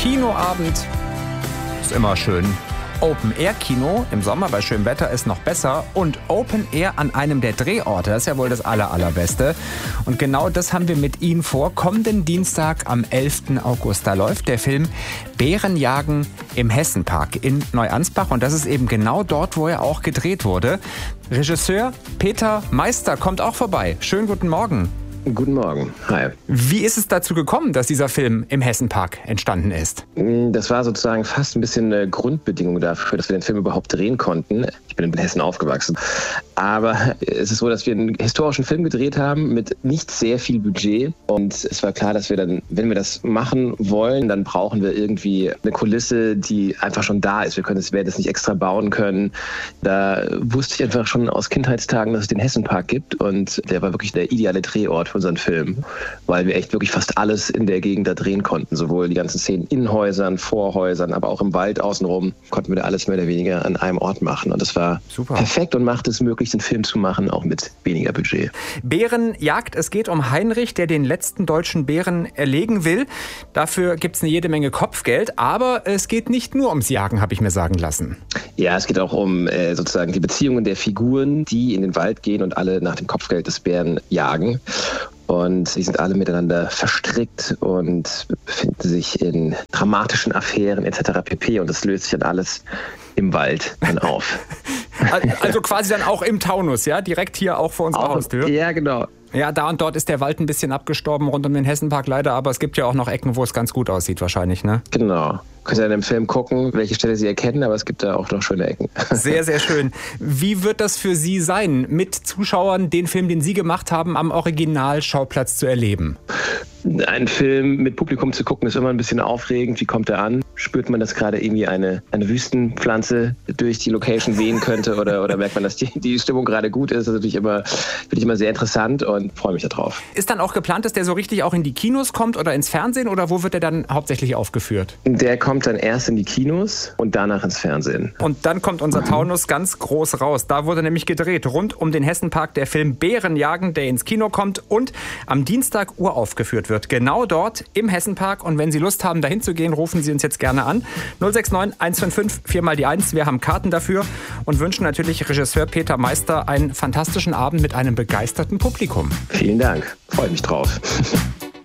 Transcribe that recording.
Kinoabend ist immer schön. Open-Air-Kino im Sommer bei schönem Wetter ist noch besser und Open-Air an einem der Drehorte, das ist ja wohl das Allerbeste. Und genau das haben wir mit Ihnen vor. Kommenden Dienstag am 11. August, da läuft der Film Bärenjagen im Hessenpark in Neuansbach und das ist eben genau dort, wo er auch gedreht wurde. Regisseur Peter Meister kommt auch vorbei. Schönen guten Morgen. Guten Morgen. Hi. Wie ist es dazu gekommen, dass dieser Film im Hessenpark entstanden ist? Das war sozusagen fast ein bisschen eine Grundbedingung dafür, dass wir den Film überhaupt drehen konnten. Ich bin in Hessen aufgewachsen. Aber es ist so, dass wir einen historischen Film gedreht haben mit nicht sehr viel Budget. Und es war klar, dass wir dann, wenn wir das machen wollen, dann brauchen wir irgendwie eine Kulisse, die einfach schon da ist. Wir werden das nicht extra bauen können. Da wusste ich einfach schon aus Kindheitstagen, dass es den Hessenpark gibt. Und der war wirklich der ideale Drehort für unseren Film, weil wir echt wirklich fast alles in der Gegend da drehen konnten. Sowohl die ganzen Szenen in Häusern, vor Häusern, aber auch im Wald außenrum konnten wir da alles mehr oder weniger an einem Ort machen. Und das war super perfekt und macht es möglich, einen Film zu machen, auch mit weniger Budget. Bärenjagd, es geht um Heinrich, der den letzten deutschen Bären erlegen will. Dafür gibt es eine jede Menge Kopfgeld, aber es geht nicht nur ums Jagen, habe ich mir sagen lassen. Ja, es geht auch um sozusagen die Beziehungen der Figuren, die in den Wald gehen und alle nach dem Kopfgeld des Bären jagen. Und sie sind alle miteinander verstrickt und befinden sich in dramatischen Affären etc. pp. Und das löst sich dann alles im Wald dann auf. Also quasi dann auch im Taunus, ja? Direkt hier auch vor unserer Haustür? Ja, genau. Ja, da und dort ist der Wald ein bisschen abgestorben rund um den Hessenpark leider, aber es gibt ja auch noch Ecken, wo es ganz gut aussieht wahrscheinlich, ne? Genau. Könnt ihr dann im Film gucken, welche Stelle Sie erkennen, aber es gibt da auch noch schöne Ecken. Sehr, sehr schön. Wie wird das für Sie sein, mit Zuschauern den Film, den Sie gemacht haben, am Originalschauplatz zu erleben? Einen Film mit Publikum zu gucken, ist immer ein bisschen aufregend. Wie kommt er an? Spürt man, dass gerade irgendwie eine Wüstenpflanze durch die Location wehen könnte oder merkt man, dass die Stimmung gerade gut ist? Das ist finde ich immer sehr interessant und freue mich darauf. Ist dann auch geplant, dass der so richtig auch in die Kinos kommt oder ins Fernsehen oder wo wird er dann hauptsächlich aufgeführt? Der kommt dann erst in die Kinos und danach ins Fernsehen. Und dann kommt unser Taunus ganz groß raus. Da wurde nämlich gedreht, rund um den Hessenpark, der Film Bärenjagen, der ins Kino kommt und am Dienstag uraufgeführt wird. Genau dort im Hessenpark. Und wenn Sie Lust haben, dahin zu gehen, rufen Sie uns jetzt gerne an. 069 155 4 mal die 1. Wir haben Karten dafür und wünschen natürlich Regisseur Peter Meister einen fantastischen Abend mit einem begeisterten Publikum. Vielen Dank. Freue mich drauf.